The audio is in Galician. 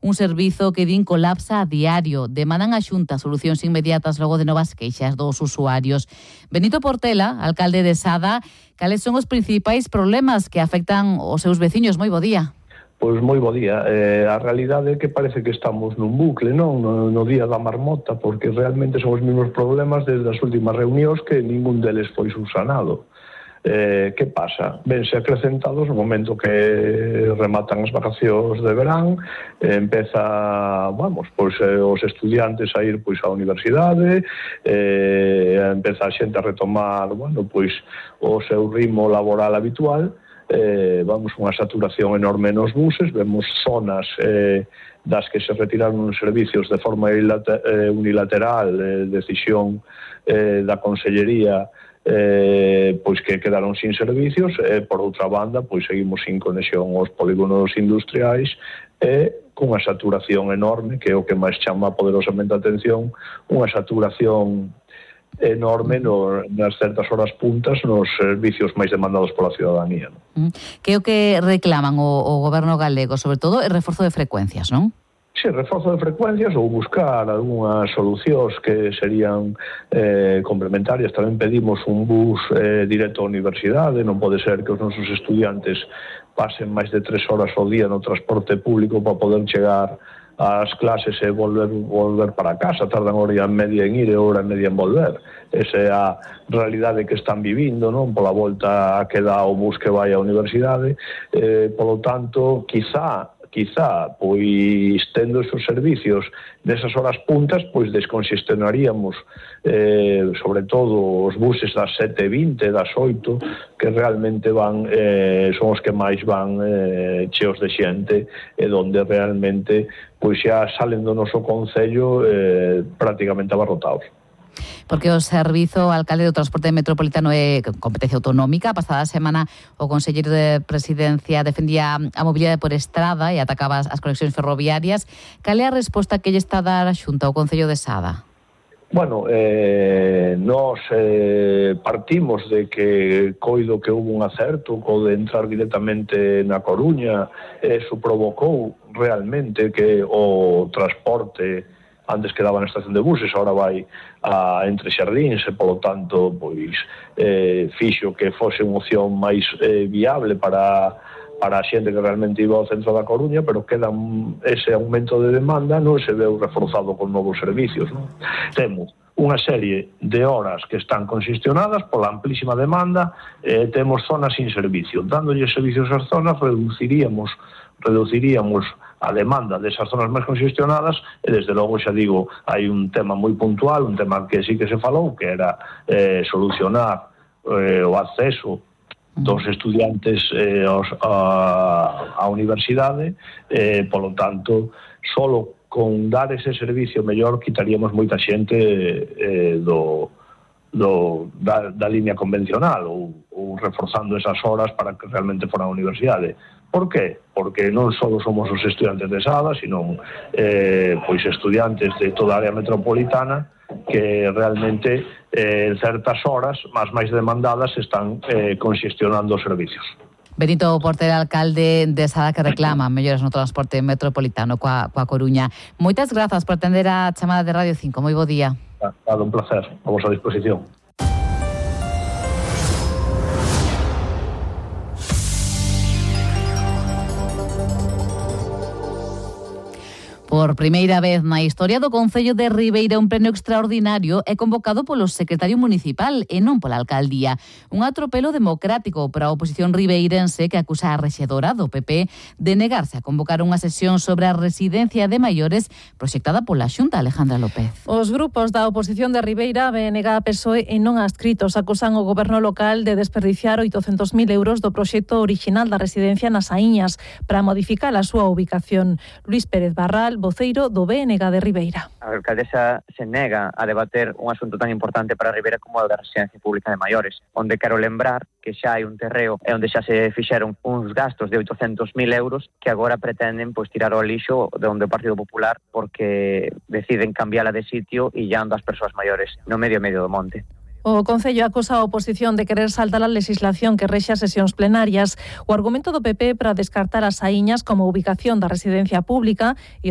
un servizo que din colapsa a diario. Demandan a Xunta solucións inmediatas logo de novas queixas dos usuarios. Benito Portela, alcalde de Sada, cales son os principais problemas que afectan os seus veciños? Moi bo día. Pois moi bo día. A realidade é que parece que estamos nun bucle, non? No día da marmota, porque realmente son os mesmos problemas desde as últimas reunións que ningún deles foi subsanado. Que pasa? Vense acrecentados no momento que rematan as vacacións de verán, empeza, os estudiantes a ir á universidade, empeza a xente a retomar, o seu ritmo laboral habitual, unha saturación enorme nos buses, vemos zonas das que se retiraron os servicios de forma unilateral, decisión da Consellería, que quedaron sin servicios, por outra banda, seguimos sin conexión aos polígonos industriais e cunha saturación enorme, que é o que máis chama poderosamente a atención, unha saturación enorme nas certas horas puntas nos servicios máis demandados pola ciudadanía. Que é o que reclaman o goberno galego, sobre todo, é reforzo de frecuencias, non? Sí, reforzo de frecuencias ou buscar algunhas solucións que serían complementarias. Tamén pedimos un bus directo á universidade. Non pode ser que os nosos estudiantes pasen máis de 3 horas ao día no transporte público para poder chegar ás clases e volver para casa. Tardan hora e media en ir e hora e media en volver. Esa é a realidade que están vivindo, non? Pola volta que dá o bus que vai á universidade. Polo tanto, quizá, tendo esos servicios desas horas puntas, desconxestionaríamos sobre todo os buses das 7:20, das 8, que realmente son os que máis van cheos de xente e onde realmente xa salen do noso concello prácticamente abarrotados. Porque o servizo alcalde do transporte metropolitano é competencia autonómica. A pasada semana o conselleiro de Presidencia defendía a mobilidade por estrada e atacaba as conexións ferroviarias. Cal é a resposta que lle está a dar a Xunta ao Concello de Sada? Nós partimos de que coido que houve un acerto co de entrar directamente na Coruña. Eso provocou realmente que o transporte antes quedaba na estación de buses, agora vai entre xardíns e, polo tanto, fixo que fose unha opción máis viable para a xente que realmente iba ao centro da Coruña, pero queda ese aumento de demanda non se veu reforzado con novos servicios. Temos unha serie de horas que están conxestionadas pola amplísima demanda, temos zonas sin servicio. Dándolle servicios ás zonas, reduciríamos a demanda desas zonas máis conxestionadas e, desde logo, xa digo, hai un tema moi puntual, un tema que sí que se falou, que era solucionar o acceso dos estudiantes á universidade. Polo tanto, solo con dar ese servicio mellor quitaríamos moita xente da línea convencional ou reforzando esas horas para que realmente fora a universidade. Por qué? Porque non só somos os estudiantes de Sada, sino estudiantes de toda a área metropolitana que realmente en certas horas máis demandadas están conxestionando os servicios. Benito Portela, alcalde de Sada, que reclama melloras no transporte metropolitano coa Coruña. Moitas grazas por atender a chamada de Radio 5. Moi bo día. Un placer. A vosa disposición. Por primeira vez na historia do Concello de Ribeira, un pleno extraordinario é convocado polo secretario municipal e non pola alcaldía. Un atropelo democrático para a oposición ribeirense que acusa a rexedora do PP de negarse a convocar unha sesión sobre a residencia de maiores proxectada pola Xunta. Alejandra López. Os grupos da oposición de Ribeira, BNG, PSOE e non adscritos acusan o goberno local de desperdiciar 800.000 euros do proxecto orixinal da residencia nas Aíñas para modificar a súa ubicación. Luís Pérez Barral, voceiro do BNG de Ribeira. A alcaldesa se nega a debater un asunto tan importante para Ribeira como o da residencia pública de maiores, onde quero lembrar que xa hai un terreo e onde xa se fixeron uns gastos de 800.000 euros que agora pretenden tirar ao lixo de onde o Partido Popular porque deciden cambiala de sitio e illando as persoas maiores no medio do monte. O Concello acusa a oposición de querer saltar a legislación que rexe as sesións plenarias. O argumento do PP para descartar as Aíñas como ubicación da residencia pública e